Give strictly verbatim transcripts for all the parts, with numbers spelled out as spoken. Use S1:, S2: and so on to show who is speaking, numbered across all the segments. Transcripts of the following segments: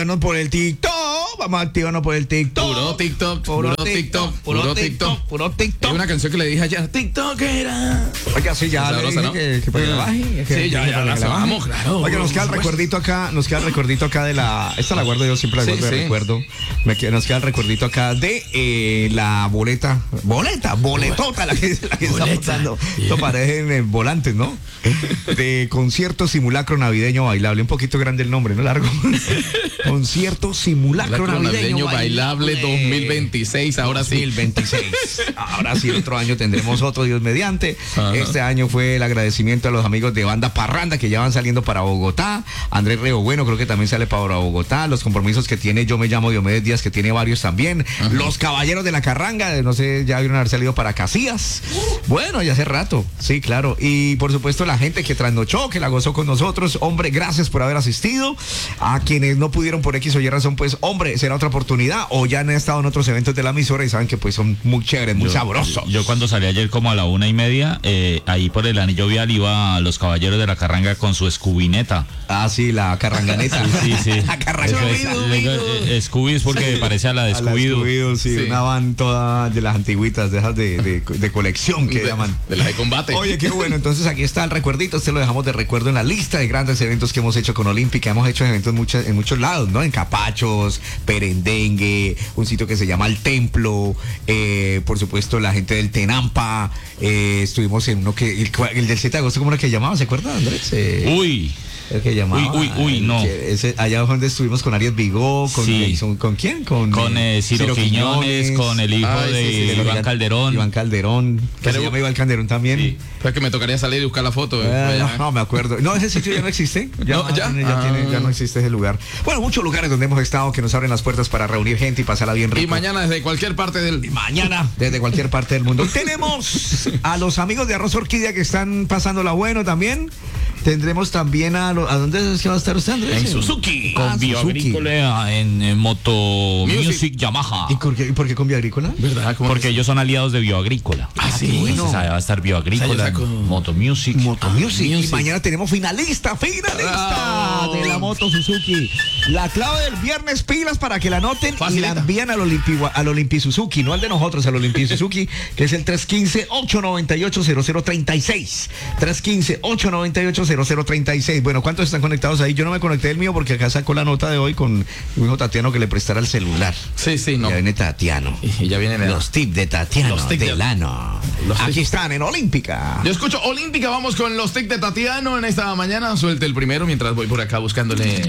S1: por el TikTok, vamos a activarnos por el TikTok.
S2: Puro TikTok, puro TikTok, puro TikTok,
S1: puro TikTok.
S2: Hay una canción que le dije ayer, TikTokera.
S1: Oiga, sí, ya le dije
S2: ¿no?
S1: que, que para que la baje.
S2: Sí, ya, ya la bajamos, claro.
S1: Oiga, nos queda el recuerdito acá, nos queda el recuerdito acá de la, esta la guardo yo, siempre la guardo
S2: Sí,
S1: de
S2: sí.
S1: recuerdo. Me queda, nos queda el recuerdito acá de eh, la boleta, boleta, boletota, la que, la que está pasando. Esto parecen eh, volantes, ¿no? De concierto simulacro navideño bailable, un poquito grande el nombre, ¿no? Largo. Concierto simulacro navideño,
S2: navideño bailable dos mil veintiséis, ahora sí.
S1: dos mil veintiséis. Ahora sí, el otro año tendremos otro, Dios mediante. Ajá. Este año fue el agradecimiento a los amigos de Banda Parranda que ya van saliendo para Bogotá. Andrés Reo Bueno creo que también sale para Bogotá. Los compromisos que tiene Yo Me Llamo Diomedes Díaz, que tiene varios también. Ajá. Los Caballeros de la Carranga, no sé, ya vieron haber salido para Casillas. Bueno, ya hace rato, sí, claro. Y por supuesto la gente que trasnochó, que la gozó con nosotros. Hombre, gracias por haber asistido. A quienes no pudieron por X o Y razón, pues, hombre, será otra oportunidad. O ya han estado en otros eventos de la emisora y saben que pues son muy chéveres, muy yo, sabrosos.
S3: Yo cuando salí ayer como a la una y media, eh, ahí por el anillo vial iba a los Caballeros de la Carranga con su escubineta.
S1: Ah, sí, la carranganeta.
S3: Sí, sí.
S1: La carranganeta.
S3: Es, Scooby es porque sí. Parece a la de Scooby-Doo.
S1: Sí, sí, una van toda de las antiguitas, de esas de, de, de colección que
S2: de,
S1: llaman.
S2: De las de combate.
S1: Oye, qué bueno. Entonces aquí está el recuerdito. Este lo dejamos de recuerdo en la lista de grandes eventos que hemos hecho con Olímpica. Hemos hecho eventos muchos, en muchos lados, ¿no? En Capachos, Perendengue, un sitio que se llama El Templo, eh, por supuesto la gente del Tenampa, eh, estuvimos en uno que, el, el del siete de agosto, ¿cómo era que llamaba? ¿Se acuerda, Andrés? Eh,
S3: uy.
S1: El que llamaba.
S3: Uy, uy, uy,
S1: el,
S3: no.
S1: Ese, allá donde estuvimos con Arias Vigó, con,
S3: sí.
S1: ¿con, ¿con quién? Con,
S3: con eh, Ciro, Ciro Quiñones, Quiñones, con el hijo Ay, de, sí, sí, de Iván Calderón.
S1: Iván Calderón, que Pero, se llama Iván Calderón también. Sí.
S2: Pues que me tocaría salir y buscar la foto.
S1: Eh, no, no, me acuerdo. No, ese sitio ya no existe. Ya no, ya, ya, ah. tiene, ya no existe ese lugar. Bueno, muchos lugares donde hemos estado que nos abren las puertas para reunir gente y pasarla bien rico.
S2: Y mañana desde cualquier parte del...
S1: Y mañana desde cualquier parte del mundo. Tenemos a los amigos de Arroz Orquídea que están pasándola bueno también. Tendremos también a... Lo, ¿a dónde es que va a estar usted, Andrés?
S2: En Suzuki.
S3: Con ah, Bioagrícola en, en Moto Music, Music Yamaha.
S1: ¿Y por qué, ¿y por qué con Bioagrícola?
S3: ¿Verdad? Porque ellos son aliados de Bioagrícola.
S1: Ah, sí. Bueno.
S3: O sea, va a estar Bioagrícola, o sea, con... Moto Music.
S1: Moto ah, Music. Music. Y mañana tenemos finalista, finalista oh. de la Moto Suzuki. La clave del viernes, pilas para que la anoten. Facilita. Y la envían al Olimpi, al Olimpi Suzuki, no al de nosotros, al Olimpi Suzuki, que es el tres uno cinco, ocho nueve ocho, cero cero tres seis. tres uno cinco, ocho nueve ocho, cero cero tres seis. Bueno, ¿cuántos están conectados ahí? Yo no me conecté del mío porque acá sacó la nota de hoy con mi hijo Tatiano que le prestara el celular.
S2: Sí, sí, no.
S1: Ya viene Tatiano.
S2: Y ya vienen
S1: los tips de Tatiano. Los tips de Lano. Aquí tips. Están en Olímpica.
S2: Yo escucho Olímpica, vamos con los tips de Tatiano en esta mañana. Suelte el primero mientras voy por acá buscándole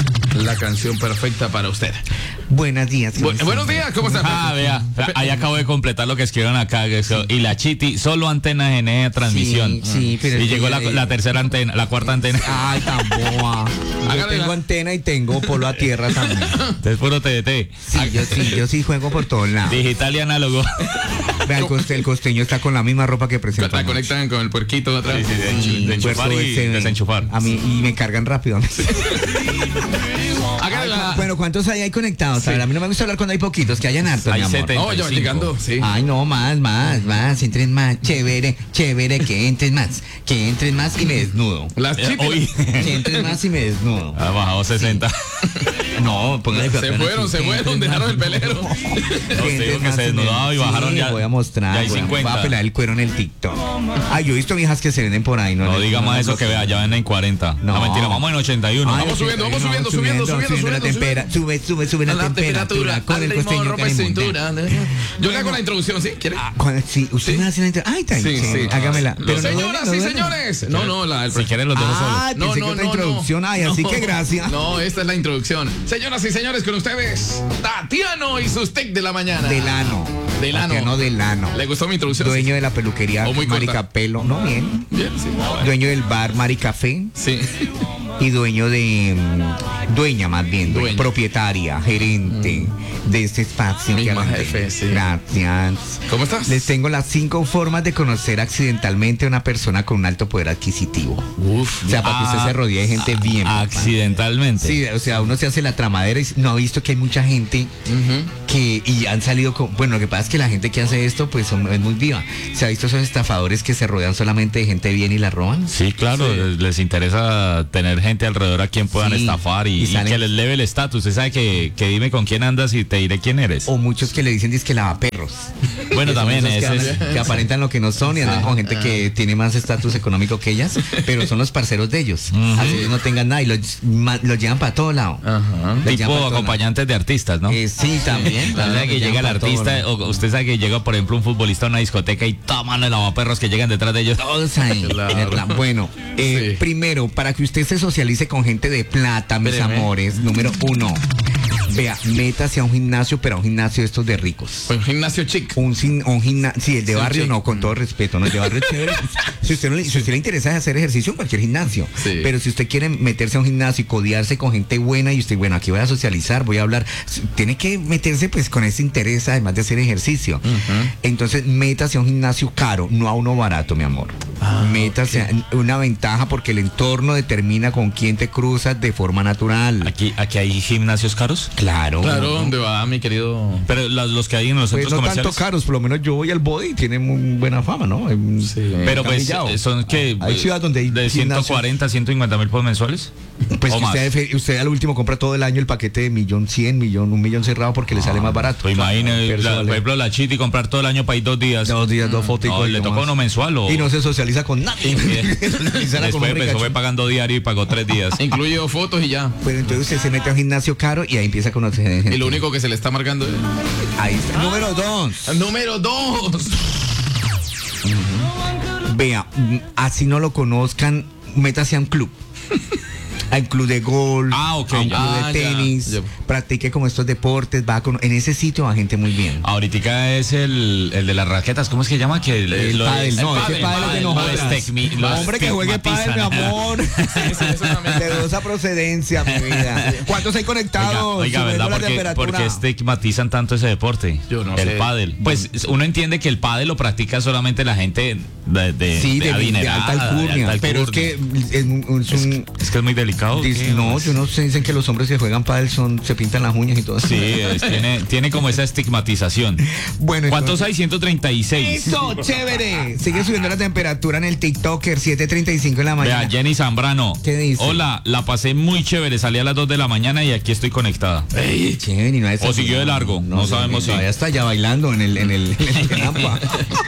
S2: la canción perfecta para usted.
S1: Buenos días.
S2: Bu buenos días, ¿cómo estás?
S3: Ah, vea, ahí acabo de completar lo que escribieron acá. Eso, sí. Y la Chiti, solo antenas en esa transmisión.
S1: Sí, sí, pero
S3: y llegó la, la tercera antena, la cuarta antena.
S1: Ay, tan boa. Yo tengo la... antena y tengo polo a tierra también.
S3: Entonces puro T D T.
S1: Sí, yo sí, yo sí juego por todos lados.
S3: Digital y análogo.
S1: Vea, el, coste, el costeño está con la misma ropa que presenta.
S2: La conectan con el puerquito de atrás.
S3: Sí, sí, de, enchu de enchufar y ese, desenchufar.
S1: A mí, y me cargan rápido.
S2: Ay, la...
S1: Bueno, ¿cuántos hay ahí conectados? Sí. A, ver, a mí no me gusta hablar cuando hay poquitos, que hayan hartos,
S3: hay
S1: mi amor.
S3: setenta y cinco.
S2: Oh, yo llegando, sí.
S1: Ay, no, más, más, más, entren más, chévere, chévere, que entren más, que entren más y me desnudo.
S2: Las
S3: eh, hoy.
S1: Que entren más y me desnudo.
S3: Ha bajado sesenta.
S1: Sí. No, póngale
S2: Se fueron, se fueron, dejaron el pelero.
S3: No, te digo que se desnudaba y bajaron
S1: sí,
S3: ya.
S1: Voy a mostrar.
S3: Ya hay cincuenta.
S1: Voy a pelar el cuero en el TikTok. Ay, yo he visto viejas que se venden por ahí. No,
S3: no digamos no, eso no, que vea, ya venden cuarenta. No, no mentira, vamos en ochenta y uno.
S2: Ay, vamos subiendo, vamos subiendo, subiendo, subiendo, subiendo,
S1: la temperatura, sube, sube, sube la, la temperatura, temperatura con el costeño que
S2: cintura. Yo le hago la introducción, ¿sí? ¿Quiere?
S1: Ah, sí, usted
S2: ¿Sí?
S1: me hace la introducción. Ay, está
S2: sí, sí, sí.
S1: Hágamela.
S2: Pero señoras y señores. No, no, la
S3: si quieren los dejo solos.
S1: Ah, pensé que otra introducción. Ay, así que gracias.
S2: No, esta es la introducción. Señoras y señores, con ustedes, Tatiano y sus tics de la mañana.
S1: Delano.
S2: Delano.
S1: Tatiano Delano.
S2: ¿Le gustó mi introducción?
S1: Dueño de la peluquería Maricapelo. No, bien.
S2: Bien, sí.
S1: Dueño del bar Maricafé.
S2: Sí.
S1: Y dueño de dueña más bien, dueña, propietaria, gerente mm. de este espacio.
S2: Misma jefe, sí.
S1: Gracias.
S2: ¿Cómo estás?
S1: Les tengo las cinco formas de conocer accidentalmente a una persona con un alto poder adquisitivo.
S2: Uf.
S1: O sea, para que usted se rodee de gente
S3: a,
S1: bien.
S3: Accidentalmente.
S1: Sí, o sea, uno se hace la tramadera y no ha visto que hay mucha gente uh-huh. que y han salido con, bueno, lo que pasa es que la gente que hace esto pues son, es muy viva. ¿Se ha visto esos estafadores que se rodean solamente de gente bien y la roban?
S3: Sí, claro, sí. Les interesa tener gente alrededor a quien puedan
S1: Sí,
S3: estafar y,
S1: y
S3: y
S1: salen-
S3: que les leve el estatus. Usted sabe que, que dime con quién andas y te diré quién eres.
S1: O muchos que le dicen que lavaperros.
S3: Bueno,
S1: Que son
S3: también
S1: esos que,
S3: ese es-
S1: andan- que aparentan lo que no son y andan con gente que tiene más estatus económico que ellas, pero son los parceros de ellos. Así ellos no tengan nada y los, ma- los llevan para todo lado.
S2: Ajá.
S1: Les llevan
S3: tipo
S1: para todo
S3: acompañantes de artistas, ¿no?
S1: lado. Eh, sí, también.
S3: Usted sabe que
S1: Los
S3: llega el
S1: llevan pa' todo
S3: artista,
S1: lado.
S3: o usted sabe que llega, por ejemplo, un futbolista a una discoteca y toman el lavaperros que llegan detrás de ellos.
S1: Todos ahí.
S2: Claro.
S1: ¿Verdad? Bueno, eh,
S2: Sí.
S1: primero, para que usted se socialice con gente de plata, mis
S2: Espéreme.
S1: amores, número uno, vea, métase a un gimnasio, pero a un gimnasio de estos de ricos.
S2: Pues gimnasio chic.
S1: Un, sin- un gimnasio, sí, el de
S2: Sí,
S1: barrio
S2: sí.
S1: no, con todo respeto, no, el de barrio es chévere. Si usted, no le, si usted le interesa hacer ejercicio en cualquier gimnasio,
S2: Sí.
S1: pero si usted quiere meterse a un gimnasio y codearse con gente buena y usted, bueno, aquí voy a socializar, voy a hablar, tiene que meterse pues con ese interés además de hacer ejercicio. Entonces, métase a un gimnasio caro, no a uno barato, mi amor.
S2: Ah,
S1: métase a una ventaja porque el entorno determina con quién te cruzas de forma natural.
S3: Aquí, aquí hay gimnasios caros,
S1: Claro.
S2: Claro, ¿dónde va mi querido?
S3: pero las- los que hay en los
S1: Pues
S3: centros
S1: no
S3: comerciales.
S1: tanto caros, por lo menos yo voy al Body y tiene muy buena fama, ¿no? En-
S2: Sí.
S3: Pero pues
S1: Camillao.
S3: eh, son que
S1: Hay ciudades donde hay
S3: de ciento cuarenta, ciento cincuenta mil por mensuales.
S1: Pues
S3: o
S1: que
S3: más.
S1: usted, usted al último compra todo el año el paquete de millón cien, millón, un millón cerrado porque le sale más barato.
S3: Pues imagine,
S1: Pero eso
S3: la-
S1: vale
S3: por ejemplo, la Chiti comprar todo el año para ir dos días.
S1: dos días, dos fotos
S3: No, le toca uno mensual o.
S1: Y no se socializa con nadie. Socializara con
S3: Después
S1: un
S3: empezó
S1: ricachón.
S3: fue pagando diario y pagó tres días.
S2: Incluye fotos y ya.
S1: Pues entonces usted se mete a un gimnasio caro y ahí empieza a conocer gente.
S2: Y lo único que se le está marcando es.
S1: Ahí está. Número dos.
S2: Número dos.
S1: Vea, mm, así no lo conozcan, métase a un club. Al club de golf,
S3: Ah, ok,
S1: a un
S3: ya.
S1: club
S2: Ah,
S1: de
S2: ya,
S1: tenis,
S2: ya.
S1: practique como estos deportes, va con, en ese sitio va gente muy bien.
S3: Ahorita es el, el de las raquetas, ¿cómo es que llama? Que el,
S1: El
S3: lo-
S1: pádel, no, ese
S3: el
S1: pádel es de
S3: lo
S1: nosotras.
S3: estigmi- lo
S1: Hombre, que juegue pádel, mi
S3: estigmatizan.
S1: amor. De dudosa procedencia, mi vida. ¿Cuántos hay
S3: Oiga,
S1: conectados?
S3: oiga,
S1: Subiendo
S3: ¿verdad?
S1: la
S3: ¿Por qué,
S1: temperatura.
S3: por qué estigmatizan tanto ese deporte?
S2: Yo no
S3: el
S2: sé.
S3: pádel. Pues uno entiende que el pádel lo practica solamente la gente de, de,
S1: Sí, de, de
S3: adinerada,
S1: alta alcurnia.
S3: de alta
S1: Pero es
S3: alcurnia.
S1: que es, un- es un...
S3: Es que es muy delicado.
S1: dis-
S3: ¿qué?
S1: no, yo no sé, dicen que los hombres que juegan pádel son, se pintan las uñas y todo eso.
S3: Sí, es- tiene, tiene como esa estigmatización.
S1: Bueno,
S3: ¿Cuántos
S1: entonces-
S3: hay? ciento treinta y seis.
S1: ¡Eso, chévere! Sigue subiendo la temperatura en el TikToker, siete treinta y cinco en la mañana.
S3: Vea, Jenny Zambrano.
S1: ¿Qué dice?
S3: Hola, la pasé muy chévere. Salí a las dos de la mañana y aquí estoy conectada.
S1: Chévere, y no es-
S3: O siguió de largo, no sabemos si.
S1: Todavía está ya bailando en el, en el, en el campo.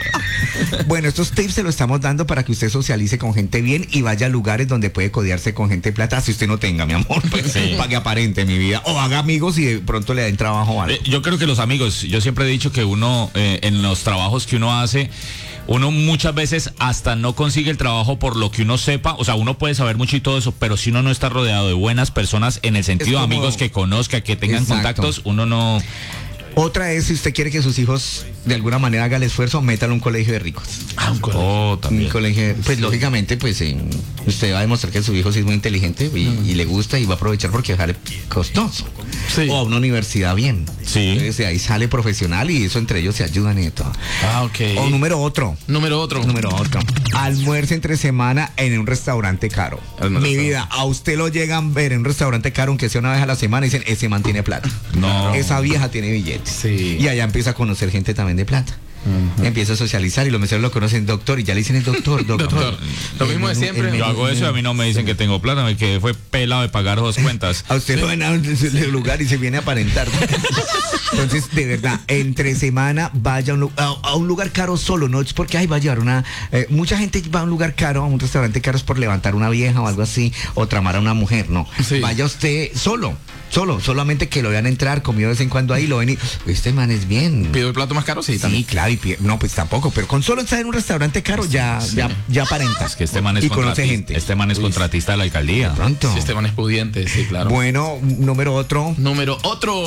S1: Bueno, estos tips se los estamos dando para que usted socialice con gente bien y vaya a lugares donde puede codearse con gente de plata, si usted no tenga, mi amor, pues,
S3: Sí.
S1: para que aparente mi vida. O haga amigos y de pronto le den trabajo o algo.
S3: Eh, Yo creo que los amigos, yo siempre he dicho que uno, eh, en los trabajos que uno hace, uno muchas veces hasta no consigue el trabajo por lo que uno sepa, o sea, uno puede saber mucho y todo eso, pero si uno no está rodeado de buenas personas, en el sentido de
S1: como-
S3: amigos que conozca, que tengan
S1: Exacto.
S3: contactos, uno no...
S1: Otra es, si usted quiere que sus hijos de alguna manera hagan el esfuerzo, métalo a un colegio de ricos.
S2: Ah, un colegio.
S3: Oh,
S1: Un
S3: también.
S1: colegio, de- pues lógicamente, pues eh, usted va a demostrar que su hijo sí es muy inteligente y, y le gusta y va a aprovechar porque sale costoso.
S2: Sí.
S1: O a una universidad bien.
S3: Sí.
S1: Entonces de ahí sale profesional y eso entre ellos se ayudan y todo.
S2: Ah, ok.
S1: O número otro.
S2: Número otro.
S1: Número otro. Almuerzo entre semana en un restaurante caro.
S2: Almuerzo.
S1: Mi vida, a usted lo llegan a ver en un restaurante caro, aunque sea una vez a la semana, y dicen, ese man tiene plata.
S3: No.
S1: Esa vieja tiene billetes.
S2: Sí.
S1: Y allá empieza a conocer gente también de plata. Empieza a socializar y los meseros lo conocen doctor y ya le dicen el doctor, doctor.
S2: Doctor, lo
S1: El
S2: mismo de
S1: menú-
S2: siempre.
S1: el
S3: Yo
S1: menú-
S3: hago eso y a mí no me dicen que tengo plata, me quedé fue pelado de pagar dos cuentas.
S1: A usted lo ven a un lugar y se viene a aparentar. Entonces, de verdad, entre semana vaya a un, lu- a, a un lugar caro solo, no es porque ay, va a llevar una. eh, mucha gente va a un lugar caro, a un restaurante caro es por levantar una vieja o algo así, o tramar a una mujer, no.
S2: Sí.
S1: Vaya usted solo, solo, solamente que lo vean entrar, comido de vez en cuando ahí, lo ven y. Este man es bien.
S2: ¿Pido el plato más caro? Sí,
S1: Sí,
S2: también.
S1: claro, y pie- no, pues tampoco, pero con solo estar en un restaurante caro ya, ya, ya aparenta.
S3: Es que este man es,
S1: y conoce
S3: contrati-
S1: gente.
S3: este man es contratista de la alcaldía.
S1: Pronto.
S2: Sí, Esteban es pudiente, sí, claro.
S1: Bueno, número otro.
S2: Número otro.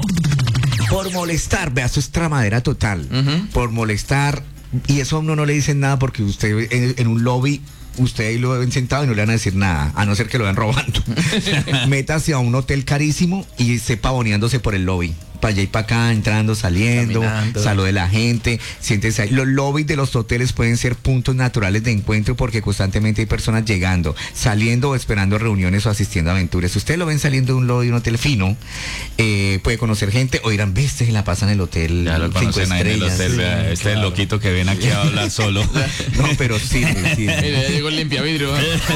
S1: Por molestar, vea, eso es tramadera total.
S2: Ujú.
S1: Por molestar, y eso a uno no le dicen nada porque usted en, en un lobby, usted ahí lo ven sentado y no le van a decir nada, a no ser que lo vean robando. Métase a un hotel carísimo y sepa boneándose por el lobby. para allá y para acá, entrando, saliendo,
S2: Caminando.
S1: salude a la gente, siéntese ahí. Los lobbies de los hoteles pueden ser puntos naturales de encuentro porque constantemente hay personas llegando, saliendo o esperando reuniones o asistiendo a aventuras. Si ustedes lo ven saliendo de un lobby de un hotel fino, eh, puede conocer gente o dirán, ves, se la pasan en el hotel
S3: Ya lo
S1: cinco
S3: conocen ahí en el
S1: estrellas.
S3: hotel, vea,
S1: Sí,
S3: este
S1: claro.
S3: loquito que viene aquí a hablar solo.
S1: No, pero sí, sí.
S2: Mira, ya llegó el limpiavidrio.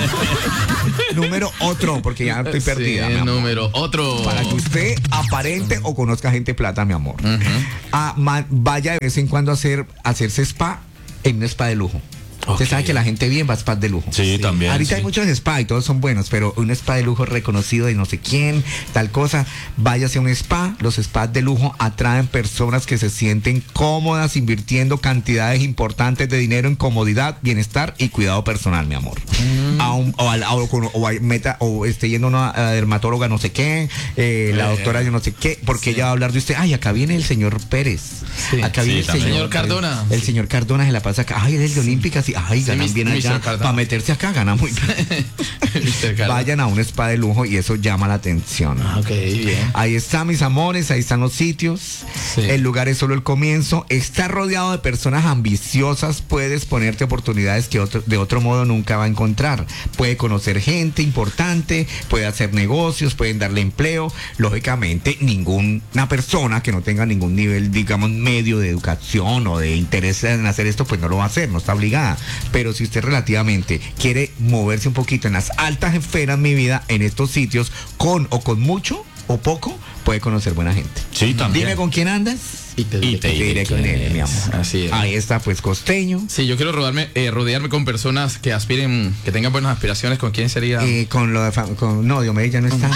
S1: Número otro, porque ya estoy perdida.
S2: Sí,
S1: mi amor.
S2: número otro.
S1: Para que usted aparente o conozca gente plata, mi amor. Ah, ma- vaya de vez en cuando a hacer, a hacerse spa en un spa de lujo. Usted
S2: Ok.
S1: sabe que la gente bien va a spas de lujo.
S3: Sí, también.
S1: Ahorita
S3: sí.
S1: hay muchos spa y todos son buenos, pero un spa de lujo reconocido de no sé quién, tal cosa, váyase a un spa. Los spas de lujo atraen personas que se sienten cómodas invirtiendo cantidades importantes de dinero en comodidad, bienestar y cuidado personal, mi amor. A un- o, al- o con- o a- meta, o esté yendo a una a dermatóloga no sé qué, eh, la doctora yo no sé qué, porque ella va a hablar de usted. Ay, acá viene el señor Pérez.
S2: Sí.
S1: Acá
S3: Sí,
S1: viene el
S3: también.
S1: señor,
S2: Señor Cardona.
S1: El señor Cardona se la pasa acá. Ay, él es de Olímpica, sí. Ay,
S2: Sí,
S1: ganan
S2: mis-
S1: bien
S2: mister
S1: allá.
S2: Cardona.
S1: Para meterse acá gana muy bien.
S2: mister Cardona.
S1: Vayan a un spa de lujo y eso llama la atención.
S2: Ah, ok, bien.
S1: Ahí están mis amores, ahí están los sitios.
S2: Sí.
S1: El lugar es solo el comienzo. Estar rodeado de personas ambiciosas puede exponerte oportunidades que otro, de otro modo nunca va a encontrar. Puede conocer gente importante, puede hacer negocios, pueden darle empleo. Lógicamente, ninguna persona que no tenga ningún nivel, digamos, medio de educación o de interés en hacer esto, pues no lo va a hacer, no está obligada. Pero si usted relativamente quiere moverse un poquito en las altas esferas, mi vida, en estos sitios, con o con mucho o poco, puede conocer buena gente.
S3: Sí, también.
S1: Dime con quién andas
S2: Y te,
S3: Y te
S1: y te diré con él, mi amor.
S2: Así es.
S1: Ahí está, pues, Costeño.
S2: Sí, yo quiero rodearme, eh, rodearme con personas que aspiren, que tengan buenas aspiraciones. ¿Con quién sería?
S1: Eh, con lo de fam- con, no, Diomedes ya no está.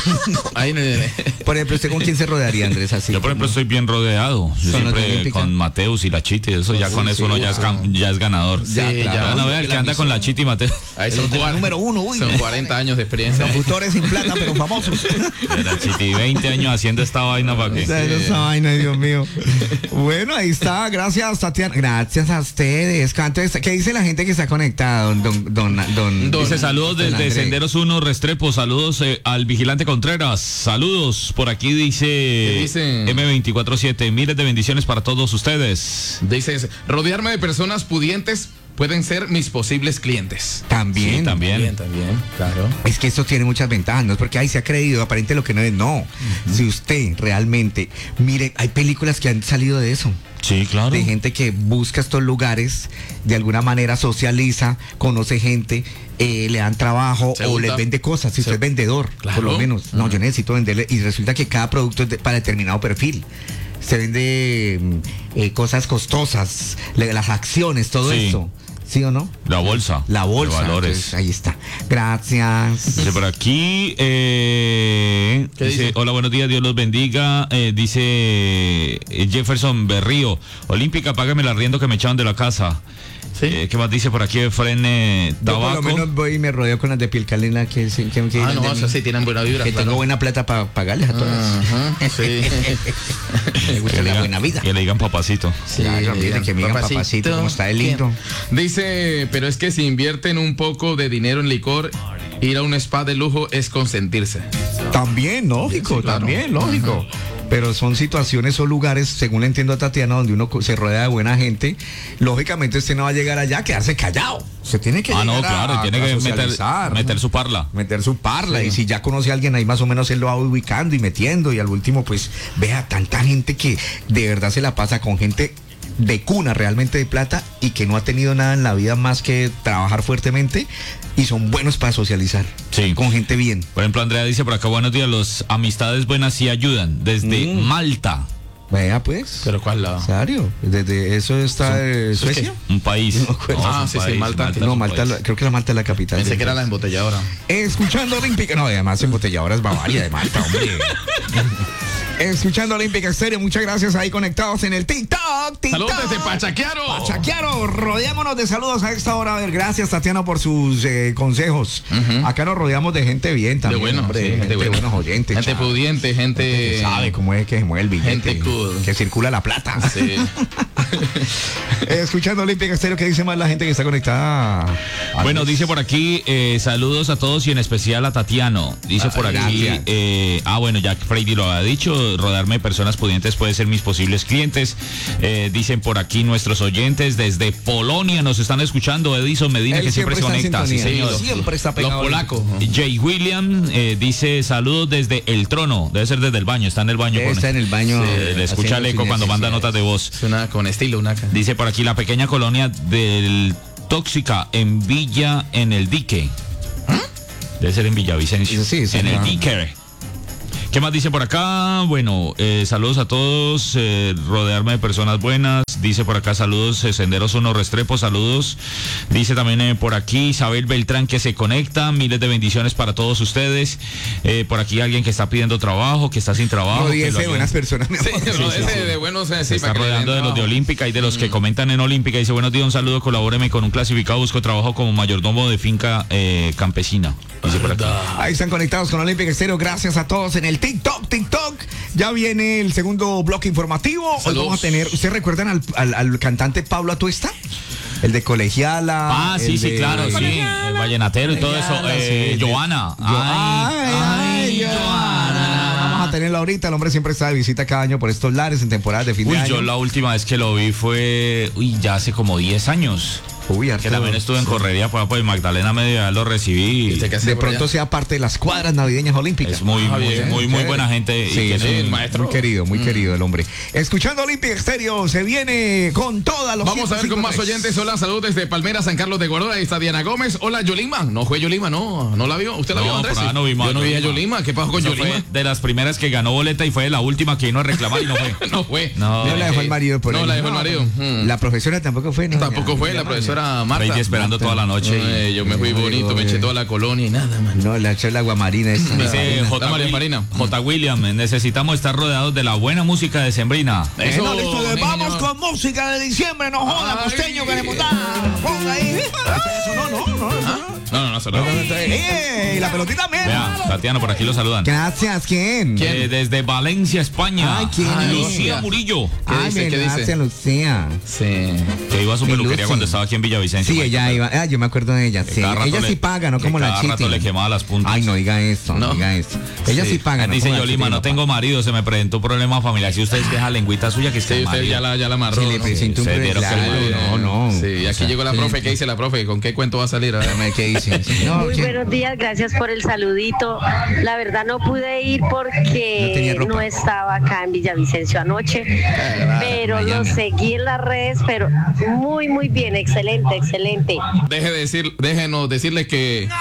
S2: Ahí, ne- ne-
S1: Por ejemplo, ¿usted con quién se rodearía, Andrés? Así
S3: Yo, por ejemplo,
S1: como-
S3: estoy bien rodeado. Yo
S1: Con los de
S3: siempre
S1: Olímpica.
S3: con Mateus y la Chiti. Eso ya
S2: Uy,
S3: con eso
S2: sí,
S3: uno ya es,
S2: wow.
S3: cam- ya es ganador.
S1: Ya,
S2: Sí,
S1: claro.
S2: ya.
S3: Bueno, vea, el que anda con la Chiti y Mateus.
S2: Ahí son,
S1: El
S2: cuar-
S1: número uno, uy.
S2: son cuarenta años de experiencia.
S1: Locutores sin plata, pero famosos.
S3: La Chiti, veinte años haciendo esta vaina para
S1: O
S3: que.
S1: sea, esa vaina, Dios mío. Bueno, ahí está. Gracias, Tatiana. Gracias a ustedes. Entonces, ¿qué dice la gente que está conectada, don, don, don, don-
S2: Don-
S3: Dice saludos
S1: don
S3: desde
S1: Andrés?
S3: Senderos uno, Restrepo. Saludos eh, al vigilante Contreras. Saludos. Por aquí dice,
S2: dice?
S3: M veinticuatro siete. Miles de bendiciones para todos ustedes.
S2: Dices, rodearme de personas pudientes pueden ser mis posibles clientes.
S1: También.
S3: Sí, también.
S2: también, claro.
S1: Es que esto tiene muchas ventajas, no es porque ahí se ha creído, aparente lo que no es, no. Si usted realmente, mire, hay películas que han salido de eso,
S3: Sí, claro.
S1: de gente que busca estos lugares, de alguna manera socializa, conoce gente, eh, le dan trabajo
S2: Se
S1: o
S2: junta.
S1: les vende cosas, si
S2: Se-
S1: usted es vendedor,
S2: Claro.
S1: por lo menos. No, yo necesito venderle, y resulta que cada producto es de- para determinado perfil. Se vende mm, eh, cosas costosas, le- las acciones, todo
S3: Sí.
S1: eso. ¿Sí o no?
S3: La bolsa.
S1: La bolsa.
S3: De valores.
S1: Entonces, ahí está. Gracias.
S3: Dice por aquí, eh,
S2: ¿Qué
S3: dice,
S2: dice?
S3: hola, buenos días, Dios los bendiga. Eh, dice eh, Jefferson Berrío, Olímpica, págame el arriendo que me echaron de la casa.
S2: Sí.
S3: Eh, ¿Qué más dice por aquí de Frene
S1: Yo por
S3: Tabaco?
S1: lo menos voy y me rodeo con las de piel calina que, que, que,
S2: Ah, no,
S1: de
S2: o sea,
S1: mí,
S2: sí tienen buena vibra.
S1: que
S2: claro.
S1: tengo buena plata para pagarles a todas.
S2: Ajá, sí.
S1: Me gusta
S3: Que le
S1: la
S3: digan-
S1: buena vida.
S3: Que le digan papacito.
S2: Sí,
S1: Claro, mire,
S2: digan,
S1: que me digan papacito, ¿cómo está de lindo?
S2: Dice, pero es que si invierten un poco de dinero en licor, ir a un spa de lujo es consentirse.
S1: También, lógico,
S2: Sí, claro.
S1: también, lógico. Pero son situaciones o lugares, según le entiendo a Tatiana, donde uno co- se rodea de buena gente. Lógicamente usted no va a llegar allá a quedarse callado. Se tiene que
S3: Ah, no,
S1: llegar a-
S3: claro, tiene
S1: a
S3: que meter,
S1: socializar,
S3: meter su parla.
S1: meter su parla, y si ya conoce a alguien ahí más o menos él lo va ubicando y metiendo, y al último pues vea tanta gente que de verdad se la pasa con gente de cuna realmente de plata y que no ha tenido nada en la vida más que trabajar fuertemente y son buenos para socializar
S3: Sí.
S1: con gente bien.
S3: Por ejemplo, Andrea dice por acá, buenos días, los amistades buenas sí ayudan. Desde
S1: Mm.
S3: Malta,
S1: Vea pues.
S2: ¿Pero cuál lado?
S1: Serio, desde eso está eh,
S2: ¿eso es
S1: Suecia.
S3: un país.
S1: No me acuerdo.
S3: es
S2: Ah,
S3: un
S2: sí, sí,
S3: país,
S2: Malta.
S3: es
S1: No,
S3: un
S1: Malta,
S3: país.
S1: la- creo que la Malta es la capital.
S2: Pensé
S1: del
S2: que era la
S1: país.
S2: embotelladora.
S1: Escuchando Olímpica, no, además embotelladora es Bavaria de Malta, hombre. Escuchando Olímpica Estéreo, muchas gracias ahí conectados en el TikTok. TikTok.
S2: Saludos desde Pachaquiaro.
S1: Pachaquiaro, rodeémonos de saludos a esta hora. A ver, gracias Tatiana por sus eh, consejos.
S2: Ujú.
S1: Acá nos rodeamos de gente bien
S2: De
S1: también.
S2: bueno,
S1: hombre,
S2: sí,
S1: gente
S2: de bueno.
S1: buenos oyentes.
S2: Gente
S1: chao.
S2: pudiente, gente...
S1: Que sabe cómo es que se mueve el billete.
S2: Gente cool.
S1: Que circula la plata.
S2: Sí.
S1: Escuchando Olímpica Estéreo, ¿qué dice más la gente que está conectada?
S3: Bueno, dice por aquí, eh, saludos a todos y en especial a Tatiano. Dice
S1: Ah,
S3: por aquí,
S1: gracias.
S3: eh, ah, bueno, ya Freddy lo ha dicho, ro- rodearme de personas pudientes puede ser mis posibles clientes. Eh, dicen por aquí nuestros oyentes desde Polonia nos están escuchando. Edison Medina,
S1: Él
S3: que siempre,
S1: siempre
S3: se
S1: está en
S3: conecta. Sí,
S1: sintonía.
S3: señor.
S1: Siempre está
S2: Los
S1: pegado.
S2: polacos.
S3: Jay William eh, dice saludos desde el trono. Debe ser desde el baño. Está en el baño. con-
S1: Está en el baño.
S3: Sí, le escucha el
S1: haciendo
S3: eco cuando
S1: sus
S3: manda notas de voz.
S2: Suena con estilo, una.
S3: Dice por aquí la pequeña colonia del Tóxica en Villa en el Dique. Debe ser en Villavicencio.
S1: Sí, sí,
S3: en el
S1: ajá.
S3: Dique. ¿Qué más dice por acá? Bueno, eh, saludos a todos, eh, rodearme de personas buenas. Dice por acá saludos, eh, Senderos Uno Restrepo, saludos. Dice también eh, por aquí Isabel Beltrán que se conecta, miles de bendiciones para todos ustedes. Eh, por aquí alguien que está pidiendo trabajo, que está sin trabajo.
S1: No,
S3: que
S1: dice
S3: lo ayuden.
S1: buenas personas, mi
S2: Sí,
S1: amor.
S2: rodéese de buenos, eh,
S3: Se
S2: sí,
S3: está
S2: para que le den
S3: rodeando de los de
S2: trabajo.
S3: Olímpica y de los que comentan en Olímpica. Dice, buenos días, un saludo, colabóreme con un clasificado, busco trabajo como mayordomo de finca eh, campesina. Dice por aquí.
S1: Ahí están conectados con Olímpica Estéreo. Gracias a todos en el TikTok, TikTok. Ya viene el segundo bloque informativo. Hoy
S2: Saludos.
S1: vamos a tener, ¿ustedes recuerdan al, al, al cantante Pablo Atuesta? El de Colegiala.
S3: Ah, sí,
S1: el
S3: sí,
S1: de-
S3: claro, sí. El vallenatero y todo eso.
S1: Colegiala,
S3: Eh,
S1: sí, de-
S3: Joana.
S1: Yo- ay, ay,
S3: Joana.
S1: Joana. Vamos a tenerlo ahorita. El hombre siempre está de visita cada año por estos lares en temporadas de fin
S3: Uy,
S1: de año.
S3: yo la última vez que lo vi fue, uy, ya hace como diez años.
S1: Uy,
S3: Que
S1: harto.
S3: también estuve en correría, pues, pues Magdalena Medio, lo recibí.
S2: ¿Usted qué hace
S1: De
S2: por
S1: pronto
S2: allá?
S1: sea parte de las cuadras navideñas olímpicas.
S3: Es muy,
S2: Ah,
S3: muy,
S2: bien,
S3: muy, muy
S1: chévere.
S3: buena gente. y
S1: Sí,
S3: que
S1: es
S3: es
S2: el
S3: un-
S2: maestro.
S1: muy querido, muy querido el hombre. Escuchando Olímpica Estéreo, se viene con todas los
S2: Vamos a ver con más
S1: ciento cinco
S2: oyentes. Hola, saludos desde Palmera, San Carlos de Guardiola. Ahí está Diana Gómez. Hola, Yolima. No fue Yolima, no. ¿No la vio? ¿Usted la
S3: No,
S2: vio, Andrés?
S3: por ahí no vimos
S2: Yo no
S3: a
S2: vi a
S3: Yolima.
S2: Yolima. ¿Qué pasó con
S3: Esa
S2: Yolima?
S3: fue de las primeras que ganó boleta y fue de la última que vino a reclamar y no fue.
S2: No fue.
S3: No.
S1: No la dejó el marido por
S2: No,
S1: ahí.
S2: la dejó el marido. Mm.
S1: La profesora tampoco fue, ¿no?
S2: Tampoco
S1: Ya,
S2: fue
S1: ya,
S2: la
S1: ya.
S2: profesora Marta.
S3: Reiki esperando toda la noche. y-
S2: Ay, yo me fui
S1: Ay,
S2: bonito, me
S1: oye.
S2: eché toda la colonia y nada, man.
S1: No, la echó la guamarina esta.
S3: Dice
S2: La
S3: J.
S2: María
S3: Will-
S2: Marina.
S3: J. William, necesitamos estar rodeados de la buena música de Sembrina.
S2: Eso,
S1: Bueno, listo,
S2: niño.
S1: vamos con música de diciembre, no joda,
S2: Ay.
S1: costeño, queremos dar. Ponga ahí. Eso no, no, no. no.
S2: No, no, no, solo.
S1: ¡Eh! Y la pelotita también.
S3: Vea, Tatiana, por aquí lo saludan.
S1: Gracias, ¿quién?
S2: ¿Quién?
S3: Eh, desde Valencia, España.
S1: Ay, ¿quién
S2: es?
S3: Lucía Murillo,
S2: ¿Qué
S1: Ay,
S2: dice?
S1: me
S2: ¿Qué dice?
S1: gracias, Lucía.
S2: Sí.
S3: que iba a su
S1: Mi
S3: peluquería
S1: Lucy.
S3: cuando estaba aquí en Villavicencio.
S1: Sí, ella iba. Ah, yo me acuerdo de ella.
S3: Que
S1: Sí.
S3: cada rato
S1: Ella
S3: le-
S1: sí paga, no
S3: que
S1: como la
S3: cada rato
S1: Chiti.
S3: le quemaba las puntas.
S1: Ay, no diga eso, no,
S2: No.
S1: diga eso. Ella sí, paga, no
S3: Dice
S1: como la
S3: Yolima,
S1: Chiti,
S3: no tengo marido, se me presentó un problema familiar. Si ustedes dejan lengüita suya, que
S2: Sí,
S3: esté
S2: usted ya la, ya la amarró.
S1: Se le
S2: ¿no?
S1: presentó un
S3: se
S1: pre-
S3: dieron que
S1: claro,
S3: el-
S1: no, no.
S2: Sí, y aquí
S1: O sea,
S2: llegó la
S1: sí.
S2: profe. ¿Qué dice la profe? ¿Con qué cuento va a salir? A ver.
S1: Dame, ¿qué dice? No,
S4: Muy
S1: ¿quién?
S4: buenos días, gracias por el saludito. La verdad no pude ir
S1: No
S4: porque
S1: tenía ropa.
S4: no, estaba acá en Villavicencio anoche, pero lo
S1: Miami.
S4: seguí en las redes, pero muy, muy bien, excelente, excelente.
S2: Deje de decir, déjenos decirle que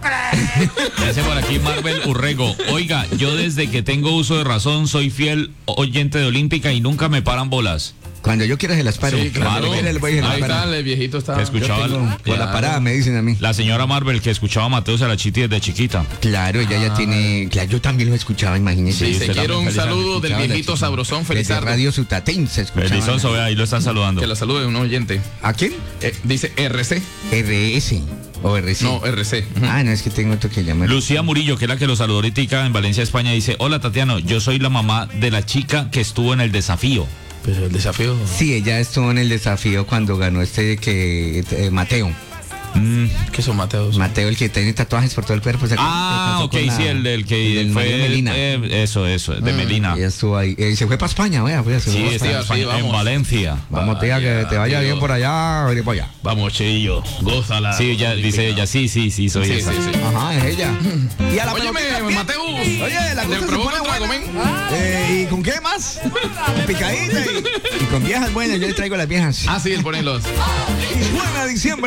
S3: Dice por aquí Marvel Urrego. Oiga, yo desde que tengo uso de razón soy fiel oyente de Olímpica y nunca me paran bolas.
S1: Cuando yo quiera se las paro.
S2: sí, claro.
S1: Cuando quiera le voy a se las
S2: Ahí
S1: paro.
S2: está, el viejito está.
S3: Que escuchaba
S1: Yo tengo-
S3: la-
S1: por la
S2: ya.
S1: parada me dicen a mí.
S3: La señora Marvel que escuchaba a Mateo Salachiti desde chiquita.
S1: Claro, ella ya tiene. Claro, yo también lo escuchaba, imagínese.
S2: Sí,
S3: usted
S2: se quiere
S3: también,
S2: un
S3: feliz año.
S2: saludo del
S1: Escuchaba la
S2: viejito
S1: chica.
S2: sabrosón,
S1: Desde
S2: Felizardo.
S1: Radio Sutatense escuchaba.
S3: Felizonso, vea, ahí lo están saludando.
S2: Que la salude un oyente.
S1: ¿A quién?
S2: Eh, dice R C.
S1: R S o R C.
S2: No, R C. Ujú.
S1: Ah, no, es que tengo otro que llama.
S3: Lucía Murillo, que es la que lo saludó ahorita en Valencia, España, dice, hola Tatiano, yo soy la mamá de la chica que estuvo en el desafío.
S2: Pero el desafío.
S1: Sí, ella estuvo en el desafío cuando ganó este que eh, Mateo.
S3: Mm.
S2: ¿Qué son Mateos?
S1: Mateo, el que tiene tatuajes por todo el cuerpo. ¿se acuerdan?
S3: Ah,
S1: Que
S3: ok,
S1: casó con
S3: sí,
S1: la-
S3: el del que
S1: del
S3: fue...
S1: María Melina.
S3: eh, eso, eso, de Melina.
S1: Ella estuvo ahí. Eh, se fue para España, vea, pues, se
S3: Sí,
S1: fue pa'
S3: está en,
S2: sí,
S3: España,
S2: vamos.
S3: en Valencia.
S1: Vamos, tía, que te vaya
S2: Dios.
S1: bien por allá, oye, por allá.
S2: Vamos, Chillo. Gózala.
S3: Sí, ya dice ella, sí, sí, sí, soy
S2: Sí,
S3: esa.
S2: sí, sí.
S1: Ajá, es ella. Y a la
S2: Óyeme,
S1: pelotita, ¿qué?
S2: Mateus.
S1: Oye, la
S2: ¿Te
S1: cosa se
S2: provoca
S1: pone
S2: un trago,
S1: buena.
S2: men?
S1: Eh, ¿Y con qué más? Picadita y, y con viejas buenas, yo le traigo las viejas.
S2: Ah, sí, el ponerlos.
S1: Y buena diciembre.